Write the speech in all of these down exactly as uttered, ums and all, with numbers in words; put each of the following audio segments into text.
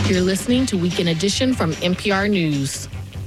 You're listening to Weekend Edition from N P R News.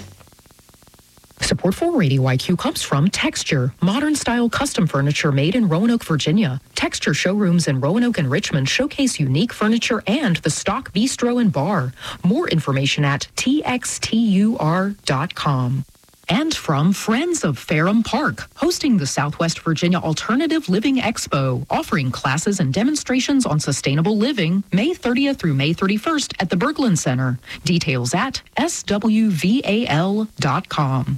Support for Radio I Q comes from Texture, modern-style custom furniture made in Roanoke, Virginia. Texture showrooms in Roanoke and Richmond showcase unique furniture and the stock bistro and bar. More information at T X T U R dot com. And from Friends of Ferrum Park, hosting the Southwest Virginia Alternative Living Expo, offering classes and demonstrations on sustainable living, May thirtieth through May thirty-first at the Berglund Center. Details at S W V A L dot com.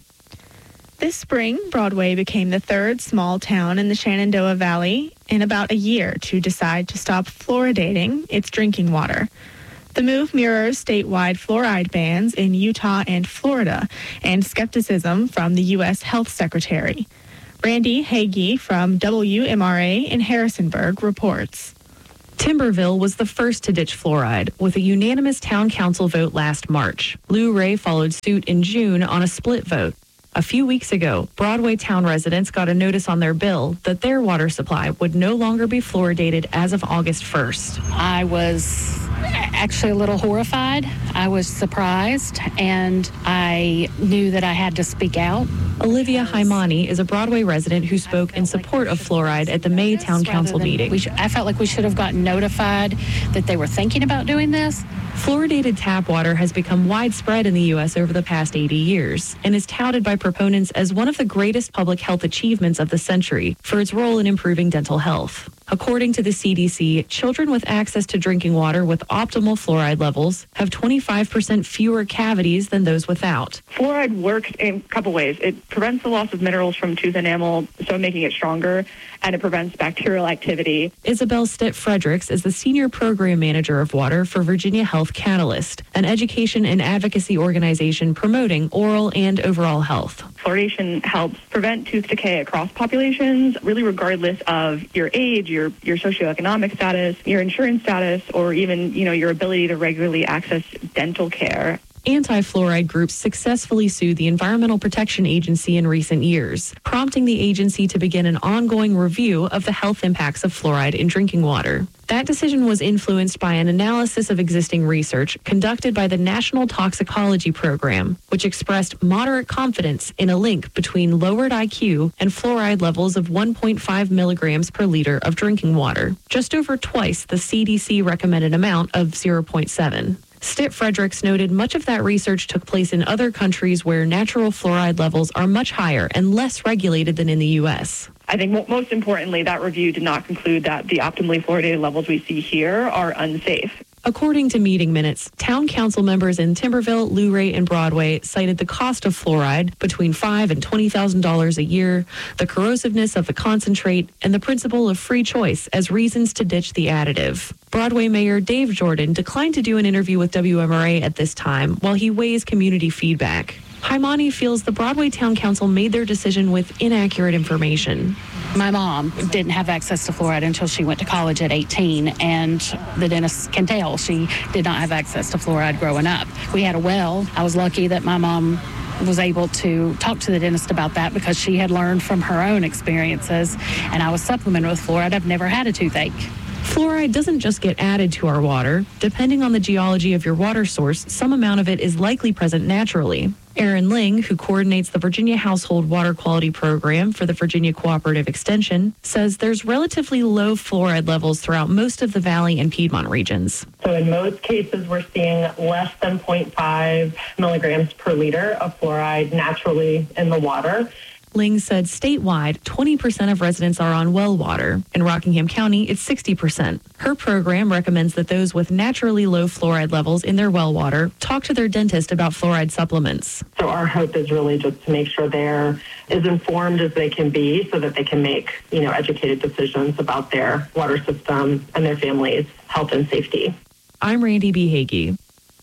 This spring, Broadway became the third small town in the Shenandoah Valley in about a year to decide to stop fluoridating its drinking water. The move mirrors statewide fluoride bans in Utah and Florida and skepticism from the U S Health Secretary. Randy Hagee from W M R A in Harrisonburg reports. Timberville was the first to ditch fluoride with a unanimous town council vote last March. Luray followed suit in June on a split vote. A few weeks ago, Broadway town residents got a notice on their bill that their water supply would no longer be fluoridated as of August first. I was actually a little horrified. I was surprised, and I knew that I had to speak out. Olivia Haimani is a Broadway resident who spoke in support of fluoride at the May Town Council meeting. We sh- I felt like we should have gotten notified that they were thinking about doing this. Fluoridated tap water has become widespread in the U S over the past eighty years and is touted by proponents as one of the greatest public health achievements of the century for its role in improving dental health. According to the C D C, children with access to drinking water with optimal fluoride levels have twenty-five percent fewer cavities than those without. Fluoride works in a couple ways. It prevents the loss of minerals from tooth enamel, so making it stronger, and it prevents bacterial activity. Isabel Stitt-Fredericks is the Senior Program Manager of Water for Virginia Health Catalyst, an education and advocacy organization promoting oral and overall health. Fluoridation helps prevent tooth decay across populations, really regardless of your age, your your socioeconomic status, your insurance status, or even, you know, your ability to regularly access dental care. Anti-fluoride groups successfully sued the Environmental Protection Agency in recent years, prompting the agency to begin an ongoing review of the health impacts of fluoride in drinking water. That decision was influenced by an analysis of existing research conducted by the National Toxicology Program, which expressed moderate confidence in a link between lowered I Q and fluoride levels of one point five milligrams per liter of drinking water, just over twice the C D C recommended amount of zero point seven. Stitt-Fredericks noted much of that research took place in other countries where natural fluoride levels are much higher and less regulated than in the U S. I think most importantly, that review did not conclude that the optimally fluoridated levels we see here are unsafe. According to meeting minutes, town council members in Timberville, Luray, and Broadway cited the cost of fluoride, between five thousand dollars and twenty thousand dollars a year, the corrosiveness of the concentrate, and the principle of free choice as reasons to ditch the additive. Broadway Mayor Dave Jordan declined to do an interview with W M R A at this time while he weighs community feedback. Haimani feels the Broadway Town Council made their decision with inaccurate information. My mom didn't have access to fluoride until she went to college at eighteen, and the dentist can tell she did not have access to fluoride growing up. We had a well. I was lucky that my mom was able to talk to the dentist about that because she had learned from her own experiences, and I was supplemented with fluoride. I've never had a toothache. Fluoride doesn't just get added to our water. Depending on the geology of your water source, some amount of it is likely present naturally. Erin Ling, who coordinates the Virginia Household Water Quality Program for the Virginia Cooperative Extension, says there's relatively low fluoride levels throughout most of the Valley and Piedmont regions. So in most cases, we're seeing less than zero point five milligrams per liter of fluoride naturally in the water. Ling said statewide, twenty percent of residents are on well water. In Rockingham County, it's sixty percent. Her program recommends that those with naturally low fluoride levels in their well water talk to their dentist about fluoride supplements. So our hope is really just to make sure they're as informed as they can be so that they can make, you know, educated decisions about their water system and their family's health and safety. I'm Randy B. Hagee.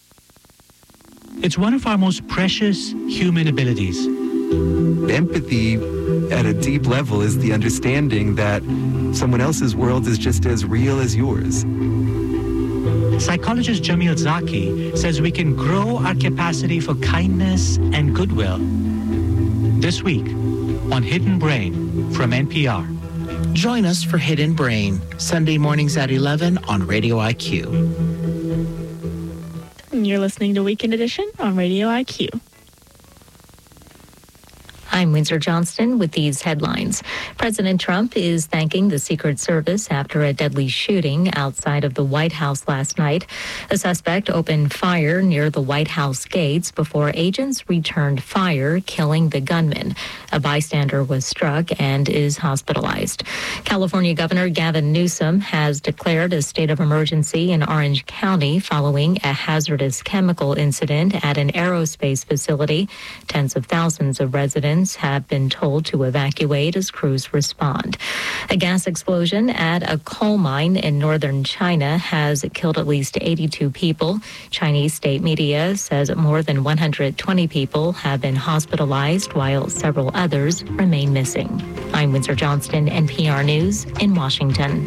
It's one of our most precious human abilities. Empathy at a deep level is the understanding that someone else's world is just as real as yours. Psychologist Jamil Zaki says we can grow our capacity for kindness and goodwill. This week on Hidden Brain from N P R. Join us for Hidden Brain, Sunday mornings at eleven on Radio I Q. You're listening to Weekend Edition on Radio I Q. I'm Windsor Johnston with these headlines. President Trump is thanking the Secret Service after a deadly shooting outside of the White House last night. A suspect opened fire near the White House gates before agents returned fire, killing the gunman. A bystander was struck and is hospitalized. California Governor Gavin Newsom has declared a state of emergency in Orange County following a hazardous chemical incident at an aerospace facility. Tens of thousands of residents have been told to evacuate as crews respond. A gas explosion at a coal mine in northern China has killed at least eighty-two people. Chinese state media says more than one hundred twenty people have been hospitalized while several others remain missing. I'm Windsor Johnston, N P R News in Washington.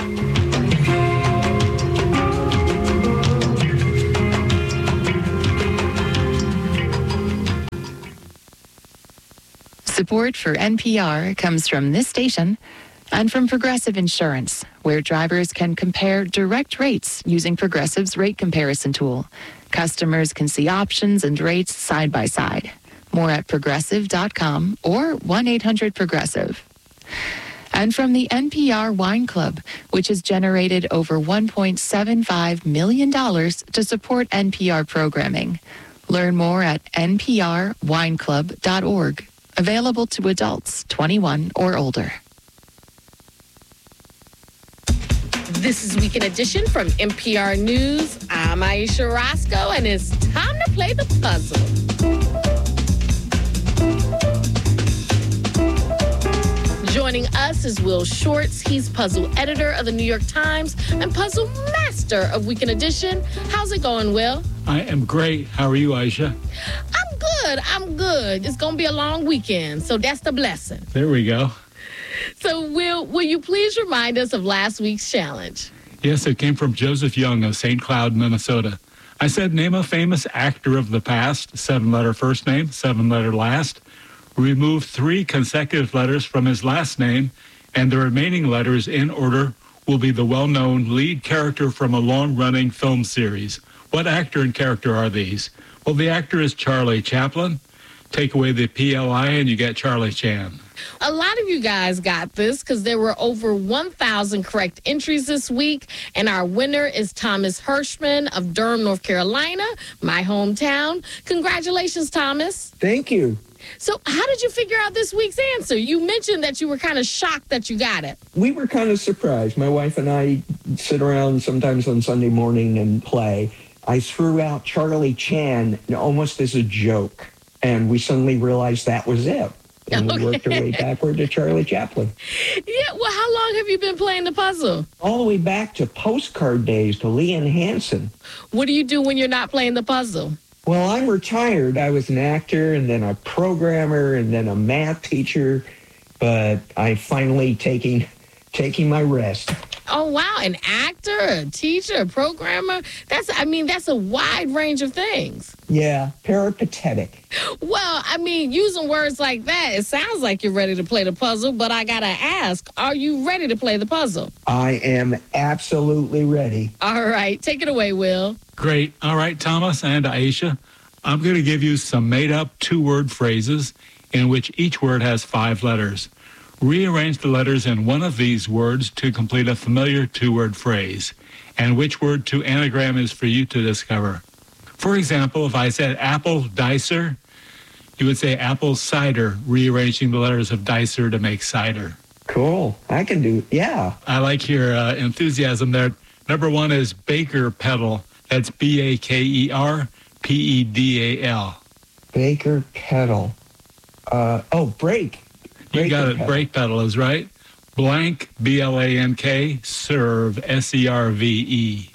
Support for N P R comes from this station and from Progressive Insurance, where drivers can compare direct rates using Progressive's rate comparison tool. Customers can see options and rates side by side. More at progressive dot com or one eight hundred progressive. And from the N P R Wine Club, which has generated over one point seven five million dollars to support N P R programming. Learn more at n p r wine club dot org. Available to adults twenty-one or older. This is Weekend Edition from N P R News. I'm Aisha Roscoe, and it's time to play the puzzle. Joining us is Will Shortz. He's puzzle editor of the New York Times and puzzle master of Weekend Edition. How's it going, Will? I am great. How are you, Aisha? I'm good. I'm good. It's going to be a long weekend, so that's the blessing. There we go. So, Will, will you please remind us of last week's challenge? Yes, it came from Joseph Young of Saint Cloud, Minnesota. I said, name a famous actor of the past, seven-letter first name, seven-letter last. Remove three consecutive letters from his last name, and the remaining letters in order will be the well-known lead character from a long-running film series. What actor and character are these? Well, the actor is Charlie Chaplin. Take away the P L I and you get Charlie Chan. A lot of you guys got this because there were over one thousand correct entries this week, and our winner is Thomas Hirschman of Durham, North Carolina, my hometown. Congratulations, Thomas. Thank you. So how did you figure out this week's answer? You mentioned that you were kind of shocked that you got it. We were kind of surprised. My wife and I sit around sometimes on Sunday morning and play. I threw out Charlie Chan almost as a joke, and we suddenly realized that was it. And okay. We worked our way backward to Charlie Chaplin. Yeah, well, how long have you been playing the puzzle? All the way back to postcard days, to Leon Hansen. What do you do when you're not playing the puzzle? Well, I'm retired. I was an actor and then a programmer and then a math teacher, but I'm finally taking taking my rest. Oh, wow. An actor, a teacher, a programmer. That's, I mean, that's a wide range of things. Yeah, peripatetic. Well, I mean, using words like that, it sounds like you're ready to play the puzzle, but I got to ask, are you ready to play the puzzle? I am absolutely ready. All right. Take it away, Will. Great. All right, Thomas and Aisha, I'm going to give you some made-up two-word phrases in which each word has five letters. Rearrange the letters in one of these words to complete a familiar two-word phrase. And which word to anagram is for you to discover. For example, if I said apple dicer, you would say apple cider, rearranging the letters of dicer to make cider. Cool. I can do, yeah. I like your uh, enthusiasm there. Number one is baker pedal. That's B A K E R P E D A L. Baker pedal. Uh, oh, brake. You got it. Pedal. Brake pedal is right. Blank, B L A N K, serve, S E R V E.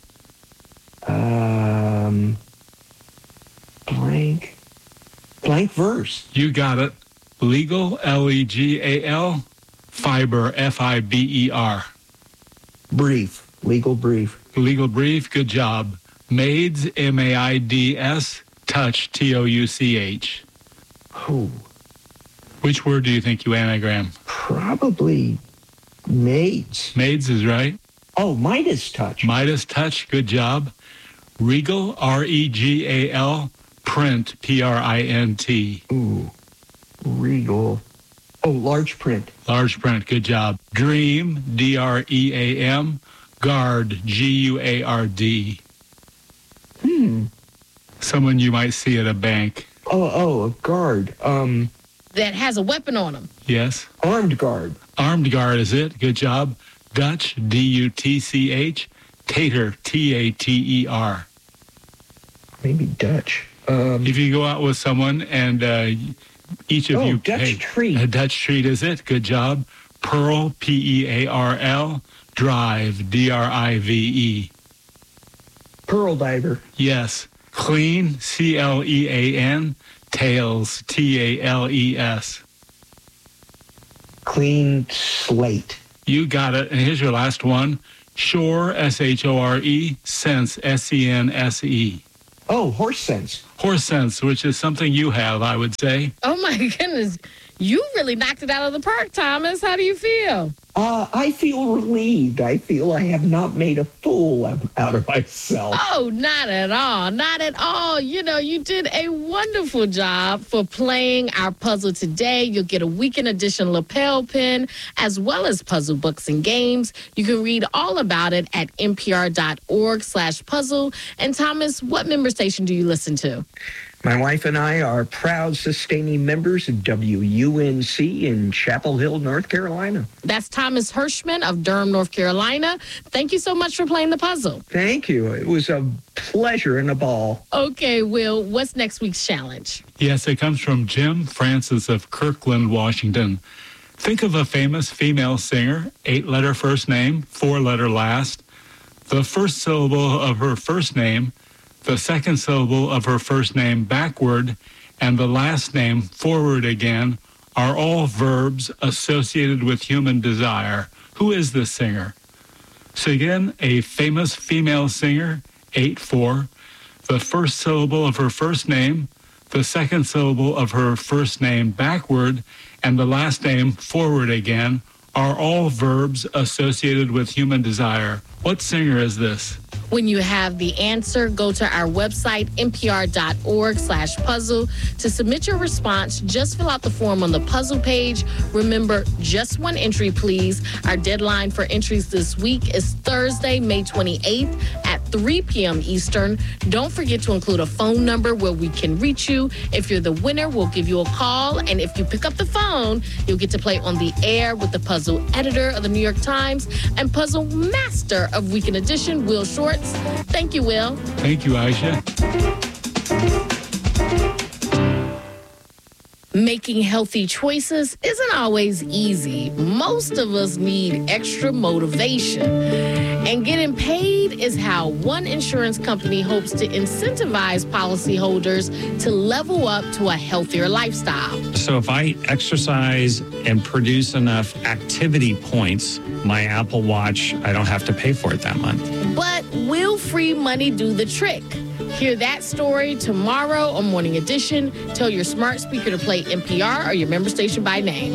Um, blank. Blank verse. You got it. Legal, L E G A L. Fiber, F I B E R. Brief. Legal brief. Legal brief. Good job. Maids, M A I D S. Touch, T O U C H. Who? Which word do you think you anagram? Probably maids. Maids is right. Oh, Midas touch. Midas touch. Good job. Regal, R E G A L, print, P R I N T. Ooh, Regal. Oh, large print. Large print, good job. Dream, D R E A M, Guard, G U A R D. Hmm. Someone you might see at a bank. Oh, oh, a guard. Um, That has a weapon on him. Yes. Armed guard. Armed guard is it. Good job. Dutch, D U T C H. Tater, T A T E R. Maybe Dutch. Um, if you go out with someone and uh, each of oh, you... Dutch hey, treat. A Dutch treat is it. Good job. Pearl, P E A R L. Drive, D R I V E. Pearl diver. Yes. Clean, C L E A N. Tails, T A L E S. Clean slate. You got it. And here's your last one. Shore, S H O R E. Sense, S E N S E. Oh, horse sense. Horse sense, which is something you have, I would say. Oh, my goodness. You really knocked it out of the park, Thomas. How do you feel? Uh, I feel relieved. I feel I have not made a fool of, out of myself. Oh, not at all. Not at all. You know, you did a wonderful job for playing our puzzle today. You'll get a weekend edition lapel pin as well as puzzle books and games. You can read all about it at npr.org slash puzzle. And Thomas, what member station do you listen to? My wife and I are proud sustaining members of W U N C in Chapel Hill, North Carolina. That's Thomas Hirschman of Durham, North Carolina. Thank you so much for playing the puzzle. Thank you. It was a pleasure and a ball. Okay, Will, what's next week's challenge? Yes, it comes from Jim Francis of Kirkland, Washington. Think of a famous female singer, eight-letter first name, four-letter last. The first syllable of her first name, the second syllable of her first name backward, and the last name forward again are all verbs associated with human desire. Who is this singer? So again, a famous female singer, eight four. The first syllable of her first name, the second syllable of her first name backward, and the last name forward again are all verbs associated with human desire. What singer is this? When you have the answer, go to our website, npr.org slash puzzle. To submit your response, just fill out the form on the puzzle page. Remember, just one entry, please. Our deadline for entries this week is Thursday, May twenty-eighth at three p.m. Eastern. Don't forget to include a phone number where we can reach you. If you're the winner, we'll give you a call. And if you pick up the phone, you'll get to play on the air with the puzzle editor of the New York Times and puzzle master of Weekend Edition, Will Shortz. Thank you, Will. Thank you, Aisha. Making healthy choices isn't always easy. Most of us need extra motivation. And getting paid is how one insurance company hopes to incentivize policyholders to level up to a healthier lifestyle. So if I exercise and produce enough activity points, my Apple Watch, I don't have to pay for it that month. But will free money do the trick? Hear that story tomorrow on Morning Edition. Tell your smart speaker to play N P R or your member station by name.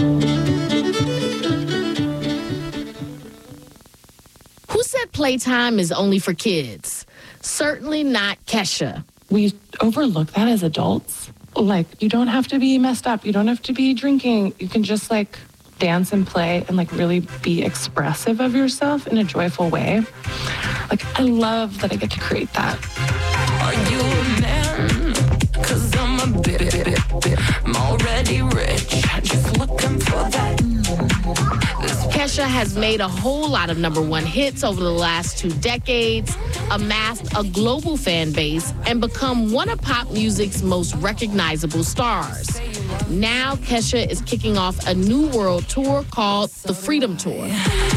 Who said playtime is only for kids? Certainly not Kesha. We overlook that as adults. Like, you don't have to be messed up. You don't have to be drinking. You can just, like, dance and play and, like, really be expressive of yourself in a joyful way. Like, I love that I get to create that. Are you a man? Cause I'm a bit, bit, bit, bit. I'm already rich. Just looking for that. Kesha has made a whole lot of number one hits over the last two decades, amassed a global fan base, and become one of pop music's most recognizable stars. Now, Kesha is kicking off a new world tour called the Freedom Tour.